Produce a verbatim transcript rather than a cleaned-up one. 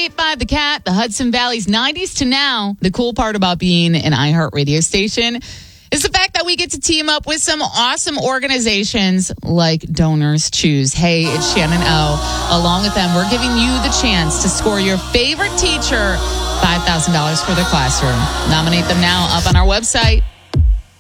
eight five The Cat, the Hudson Valley's nineties to now. The cool part about being an iHeart radio station is the fact that we get to team up with some awesome organizations like Donors Choose. Hey, it's Shannon O. Along with them, we're giving you the chance to score your favorite teacher five thousand dollars for their classroom. Nominate them now up on our website,